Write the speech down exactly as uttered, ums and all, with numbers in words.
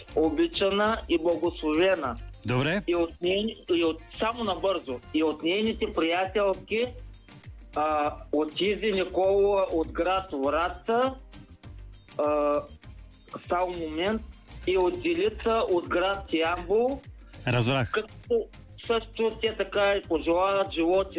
обичана и благословена. Добре. И от, нейни, и от само набързо. И от нейните приятелки а, от Изи Никола от град Враца, а, само момент, и от Дилица от град Ямбол. Разбрах. Като също те така и пожелават живот и